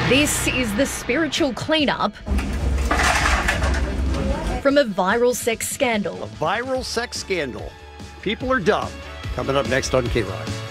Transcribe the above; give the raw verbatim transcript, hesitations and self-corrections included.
This is the spiritual cleanup from a viral sex scandal. A viral sex scandal. People are dumb. Coming up next on K-Rock.